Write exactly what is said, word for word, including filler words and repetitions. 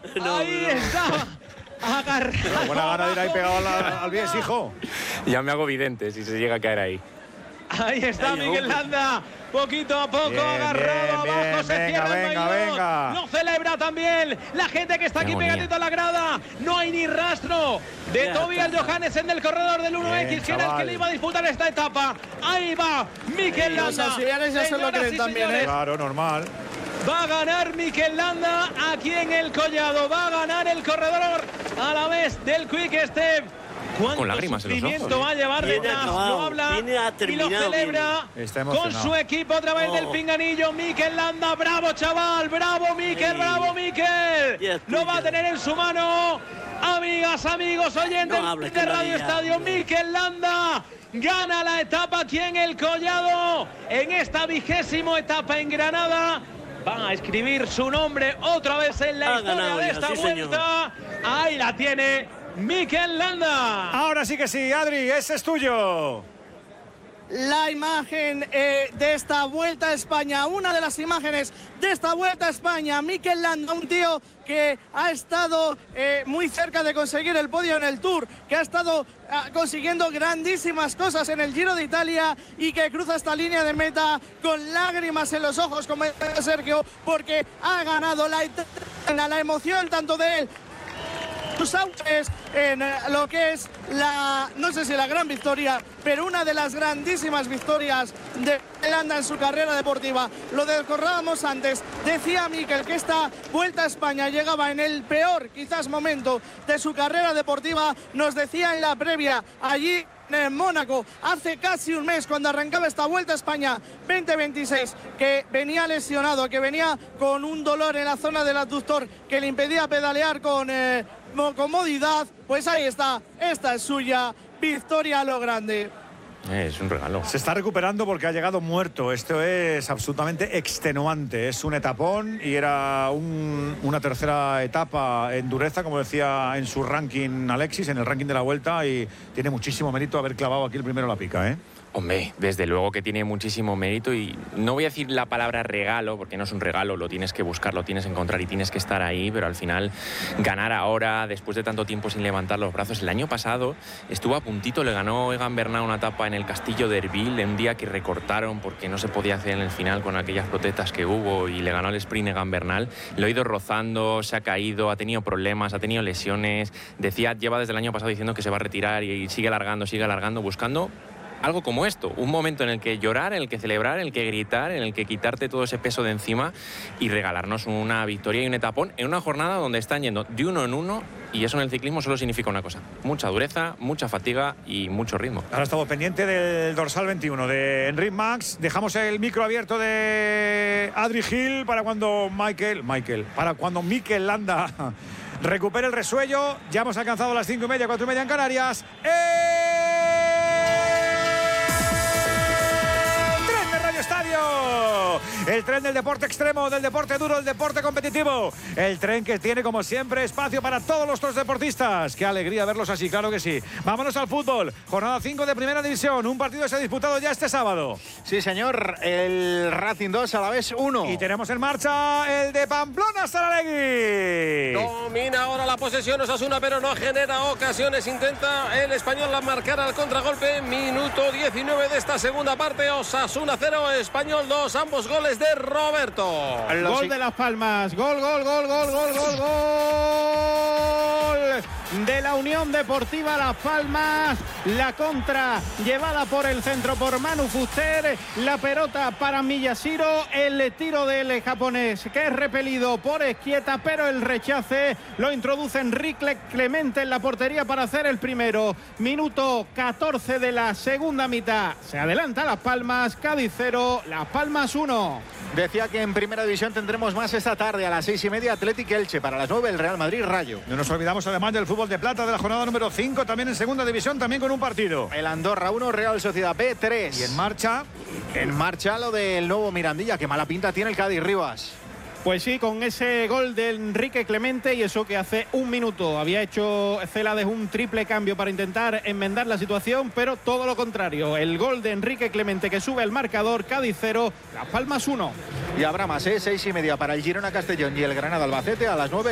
No, Ahí no. está. Agarrado. Buena gana de ir ahí pegado al, al bies, hijo. Ya me hago vidente si se llega a caer ahí. Ahí está Ay, Miguel hombre. Landa, poquito a poco, Bien, agarrado bien, abajo, bien, se venga, cierra el venga, maillot. venga. Lo celebra también la gente que está Qué aquí agonía. pegadito a la grada. No hay ni rastro de Ya Tobias está. Johannesen del corredor del uno equis, Bien, que era el que chaval. le iba a disputar esta etapa. Ahí va Mikel Los Landa. auxiliares ya se lo Señoras creen y también, señores, ¿eh? Claro, normal. va a ganar Mikel Landa aquí en el Collado. Va a ganar el corredor a la vez del Quick Step. ¿Cuánto Con lágrimas en los sufrimiento ojos, va a llevar Viene detrás? acabado, Lo habla viene a y lo terminado, celebra Está con emocionado. su equipo a través Oh. del pinganillo. Mikel Landa, bravo chaval, bravo Mikel, Sí. bravo Mikel. Ya es Lo va a tuyo. tener en su mano. Amigas, amigos, oyentes No hables, de que Radio no digas. Estadio, Mikel Landa gana la etapa aquí en el Collado, en esta vigésima etapa en Granada. Va a escribir su nombre otra vez en la Ha historia ganado de ya, esta sí, señor. vuelta. Ahí la tiene Mikel Landa. Ahora sí que sí, Adri, ese es tuyo. La imagen eh, de esta Vuelta a España, una de las imágenes de esta Vuelta a España, Mikel Landa, un tío que ha estado eh, muy cerca de conseguir el podio en el Tour, que ha estado ah, consiguiendo grandísimas cosas en el Giro de Italia y que cruza esta línea de meta con lágrimas en los ojos, como dice Sergio, porque ha ganado la, etapa, la emoción tanto de él, sus autos en eh, lo que es la, no sé si la gran victoria, pero una de las grandísimas victorias de Landa en su carrera deportiva. Lo recordábamos antes, decía Mikel que esta Vuelta a España llegaba en el peor quizás momento de su carrera deportiva. Nos decía en la previa allí en Mónaco hace casi un mes, cuando arrancaba esta Vuelta a España veinte veintiséis, que venía lesionado, que venía con un dolor en la zona del abductor que le impedía pedalear con eh, comodidad. Pues ahí está, esta es suya, victoria a lo grande. Eh, es un regalo. Se está recuperando porque ha llegado muerto. Esto es absolutamente extenuante. Es un etapón y era un- una tercera etapa en dureza, como decía en su ranking Alexis, en el ranking de la Vuelta, y tiene muchísimo mérito haber clavado aquí el primero la pica, ¿eh? Hombre, desde luego que tiene muchísimo mérito y no voy a decir la palabra regalo, porque no es un regalo, lo tienes que buscar, lo tienes que encontrar y tienes que estar ahí, pero al final ganar ahora, después de tanto tiempo sin levantar los brazos. El año pasado estuvo a puntito, le ganó Egan Bernal una etapa en el Castillo de Erbil, en un día que recortaron porque no se podía hacer en el final con aquellas protestas que hubo, y le ganó el sprint Egan Bernal. Lo ha ido rozando, se ha caído, ha tenido problemas, ha tenido lesiones. Decía, lleva desde el año pasado diciendo que se va a retirar y sigue alargando, sigue alargando, buscando algo como esto, un momento en el que llorar, en el que celebrar, en el que gritar, en el que quitarte todo ese peso de encima y regalarnos una victoria y un etapón en una jornada donde están yendo de uno en uno, y eso en el ciclismo solo significa una cosa: mucha dureza, mucha fatiga y mucho ritmo. Ahora estamos pendiente del dorsal veintiuno de Enric Max. Dejamos el micro abierto de Adri Gil para cuando Mikel, Mikel, para cuando Mikel Landa recupere el resuello. Ya hemos alcanzado las cinco y media, cuatro y media en Canarias. ¡Eh! Estadio, el tren del deporte extremo, del deporte duro, del deporte competitivo, el tren que tiene como siempre espacio para todos nuestros deportistas. Qué alegría verlos así, claro que sí. Vámonos al fútbol, jornada cinco de primera división, un partido se ha disputado ya este sábado. Sí, señor, el Racing dos, Alavés uno. Y tenemos en marcha el de Pamplona, Saralegui. Domina ahora la posesión Osasuna, pero no genera ocasiones. Intenta el Español marcar al contragolpe. Minuto diecinueve de esta segunda parte. Osasuna cero, Español dos. Ambos goles de Roberto. Los... Gol de Las Palmas. Gol, gol, gol, gol, gol, gol, gol de la Unión Deportiva Las Palmas. La contra llevada por el centro por Manu Fuster. La pelota para Miyashiro. El tiro del japonés, que es repelido por Esquieta, pero el rechace lo introduce Enrique Clemente en la portería para hacer el primero. Minuto catorce de la segunda mitad. Se adelanta Las Palmas. Cádiz cero, Las Palmas uno. Decía que en primera división tendremos más esta tarde a las seis y media. Atlético Elche, para las nueve el Real Madrid Rayo. No nos olvidamos además del fútbol de plata de la jornada número cinco, también en segunda división, también con un partido. El Andorra uno, Real Sociedad B tres. Y en marcha, en marcha lo del nuevo Mirandilla. Qué mala pinta tiene el Cádiz, Rivas. Pues sí, con ese gol de Enrique Clemente, y eso que hace un minuto había hecho Celades un triple cambio para intentar enmendar la situación, pero todo lo contrario. El gol de Enrique Clemente que sube el marcador. Cádiz cero, Las Palmas uno. Y habrá más, ¿eh? seis y media para el Girona Castellón y el Granada Albacete a las nueve.